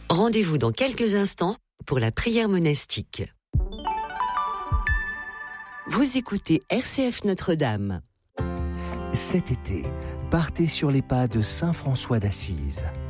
Rendez-vous dans quelques instants pour la prière monastique. Vous écoutez RCF Notre-Dame. Cet été, partez sur les pas de Saint François d'Assise.